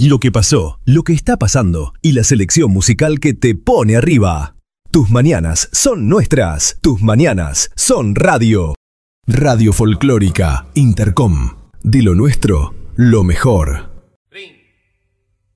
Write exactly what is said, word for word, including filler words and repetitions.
lo que pasó, lo que está pasando y la selección musical que te pone arriba. Tus mañanas son nuestras, tus mañanas son radio. Radio Folclórica Intercom. De lo nuestro, lo mejor.